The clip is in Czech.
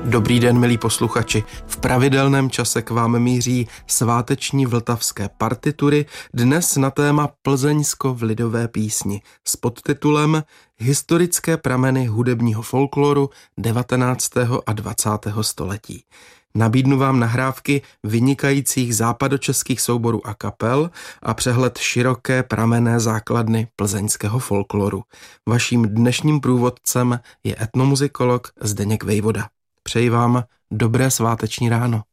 Dobrý den, milí posluchači. V pravidelném čase k vám míří sváteční vltavské partitury, dnes na téma Plzeňsko v lidové písni s podtitulem Historické prameny hudebního folkloru 19. a 20. století. Nabídnu vám nahrávky vynikajících západočeských souborů a kapel a přehled široké pramenné základny plzeňského folkloru. Vaším dnešním průvodcem je etnomuzikolog Zdeněk Vejvoda. Přeji vám dobré sváteční ráno.